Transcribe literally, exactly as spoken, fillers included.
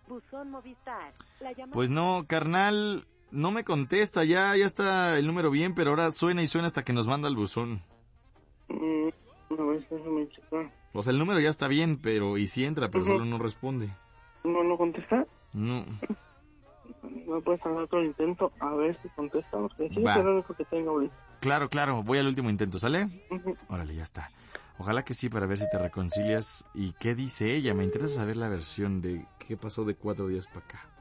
Buzón Movistar. La llamada... Pues no, carnal, no me contesta, ya, ya está el número bien, pero ahora suena y suena hasta que nos manda el buzón. Mm, a ver, déjame checar. O sea, el número ya está bien, pero y sí entra, pero Uh-huh. solo no responde. ¿No, no contesta? No. ¿No puedes hacer otro intento? A ver si contesta, porque sí, Va. es lo único que tengo ahorita. Claro, claro, voy al último intento, ¿sale? Uh-huh. Órale, ya está. Ojalá que sí, para ver si te reconcilias. ¿Y qué dice ella? Me interesa saber la versión de qué pasó de cuatro días para acá.